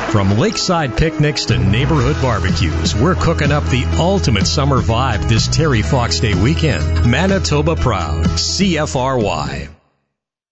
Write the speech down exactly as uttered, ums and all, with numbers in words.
From lakeside picnics to neighborhood barbecues, we're cooking up the ultimate summer vibe this Terry Fox Day weekend. Manitoba proud. C F R Y.